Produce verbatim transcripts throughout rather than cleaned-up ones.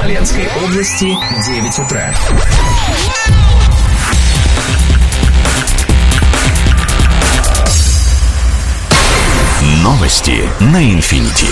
Смоленской области, девять утра. Новости на Инфинити.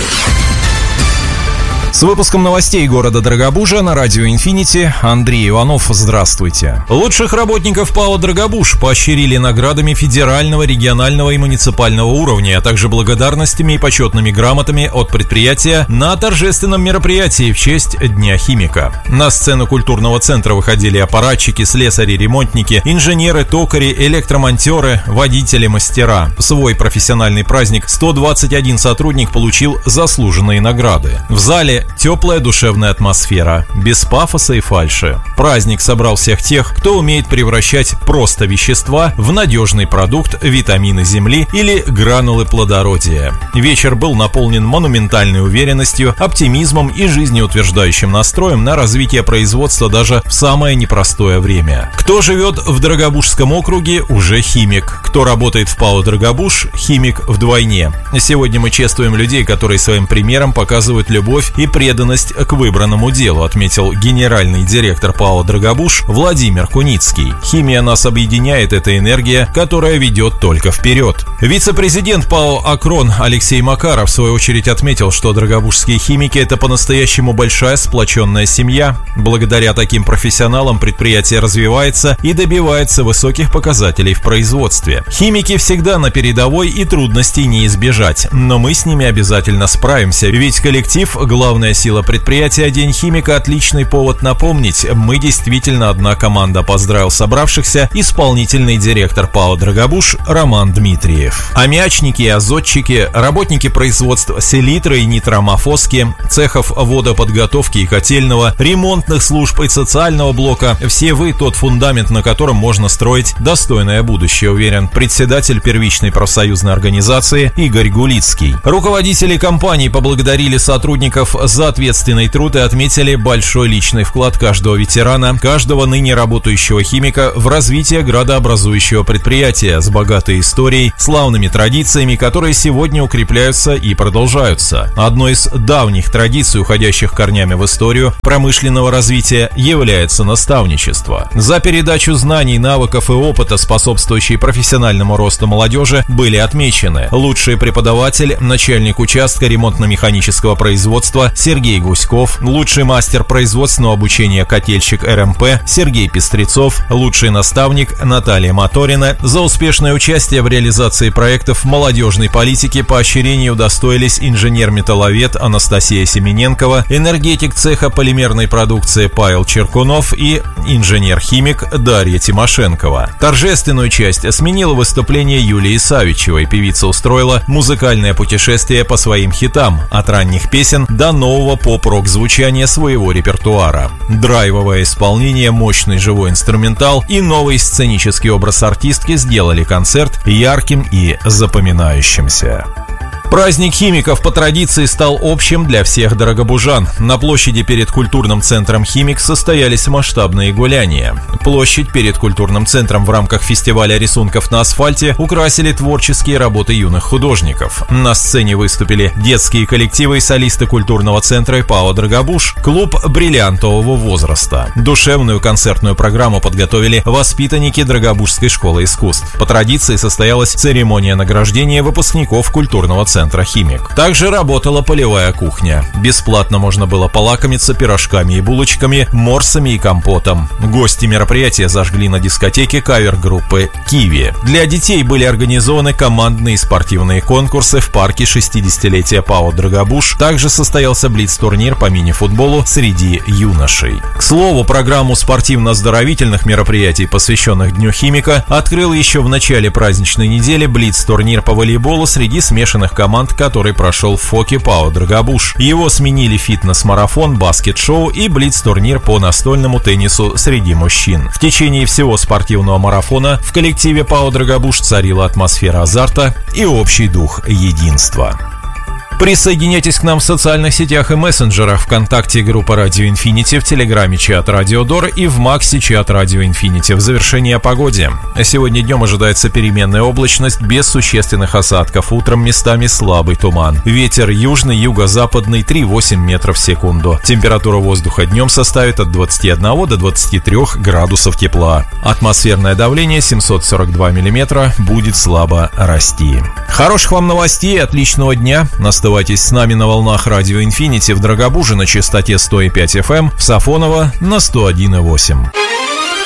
С выпуском новостей города Дорогобужа на радио «Инфинити» Андрей Иванов. Здравствуйте. Лучших работников ПАО «Дорогобуж» поощрили наградами федерального, регионального и муниципального уровня, а также благодарностями и почетными грамотами от предприятия на торжественном мероприятии в честь Дня химика. На сцену культурного центра выходили аппаратчики, слесари, ремонтники, инженеры, токари, электромонтеры, водители, мастера. В свой профессиональный праздник сто двадцать один сотрудник получил заслуженные награды. В зале теплая душевная атмосфера, без пафоса и фальши. Праздник собрал всех тех, кто умеет превращать просто вещества в надежный продукт, витамины земли или гранулы плодородия. Вечер был наполнен монументальной уверенностью, оптимизмом и жизнеутверждающим настроем на развитие производства даже в самое непростое время. Кто живет в Дорогобужском округе, уже химик. Кто работает в ПАО «Дорогобуж», химик вдвойне. Сегодня мы чествуем людей, которые своим примером показывают любовь и преданность к выбранному делу, отметил генеральный директор ПАО «Дорогобуж» Владимир Куницкий. Химия нас объединяет, это энергия, которая ведет только вперед. Вице-президент ПАО «Акрон» Алексей Макаров в свою очередь отметил, что дорогобужские химики – это по-настоящему большая сплоченная семья. Благодаря таким профессионалам предприятие развивается и добивается высоких показателей в производстве. Химики всегда на передовой и трудностей не избежать, но мы с ними обязательно справимся, ведь коллектив – главная сила предприятия. День химика – отличный повод напомнить, мы действительно одна команда, поздравил собравшихся исполнительный директор ПАО «Дорогобуж» Роман Дмитриев. Аммиачники и азотчики, работники производств селитры и нитроамофоски, цехов водоподготовки и котельного, ремонтных служб и социального блока – все вы тот фундамент, на котором можно строить достойное будущее, уверен председатель первичной профсоюзной организации Игорь Гулицкий. Руководители компаний поблагодарили сотрудников за ответственный труд и отметили большой личный вклад каждого ветерана, каждого ныне работающего химика в развитие градообразующего предприятия с богатой историей, славными традициями, которые сегодня укрепляются и продолжаются. Одной из давних традиций, уходящих корнями в историю промышленного развития, является наставничество. За передачу знаний, навыков и опыта, способствующий профессиональному росту молодежи, были отмечены лучший преподаватель, начальник участка ремонтно-механического производства Сергей Гуськов, лучший мастер производственного обучения котельщик эр эм пэ Сергей Пестрецов, лучший наставник Наталья Моторина. За успешное участие в реализации проектов молодежной политики поощрения удостоились инженер-металловед Анастасия Семененкова, энергетик цеха полимерной продукции Павел Черкунов и инженер-химик Дарья Тимошенкова. Торжественную часть сменила выступление Юлии Савичевой. Певица устроила музыкальное путешествие по своим хитам, от ранних песен до нового поп-рок звучания своего репертуара. Драйвовое исполнение, мощный живой инструментал и новый сценический образ артистки сделали концерт ярким и запоминающимся. Праздник химиков по традиции стал общим для всех дорогобужан. На площади перед культурным центром «Химик» состоялись масштабные гуляния. Площадь перед культурным центром в рамках фестиваля рисунков на асфальте украсили творческие работы юных художников. На сцене выступили детские коллективы и солисты культурного центра ПАО «Дорогобуж», клуб бриллиантового возраста. Душевную концертную программу подготовили воспитанники Дорогобужской школы искусств. По традиции состоялась церемония награждения выпускников культурного центра «Химик». Также работала полевая кухня. Бесплатно можно было полакомиться пирожками и булочками, морсами и компотом. Гости мероприятия зажгли на дискотеке кавер-группы «Киви». Для детей были организованы командные спортивные конкурсы в парке шестидесятилетия ПАО «Дорогобуж». Также состоялся блиц-турнир по мини-футболу среди юношей. К слову, программу спортивно-оздоровительных мероприятий, посвященных Дню химика, открыл еще в начале праздничной недели блиц-турнир по волейболу среди смешанных команд, который прошел в ФОКе ПАО «Дорогобуж». Его сменили фитнес-марафон, баскет-шоу и блиц-турнир по настольному теннису среди мужчин. В течение всего спортивного марафона в коллективе ПАО «Дорогобуж» царила атмосфера азарта и общий дух единства. Присоединяйтесь к нам в социальных сетях и мессенджерах: ВКонтакте группа Радио Инфинити, в Телеграме чат Радио Дор и в Максе чат Радио Инфинити. В завершении о погоде. Сегодня днем ожидается переменная облачность без существенных осадков. Утром местами слабый туман. Ветер южный, юго-западный три-восемь метров в секунду. Температура воздуха днем составит от двадцати одного до двадцати трёх градусов тепла. Атмосферное давление семьсот сорок два миллиметра будет слабо расти. Хороших вам новостей, отличного дня. Оставайтесь с нами на волнах Радио Инфинити в Драгобуже на частоте сто и пять эф эм, в Сафоново на сто один и восемь.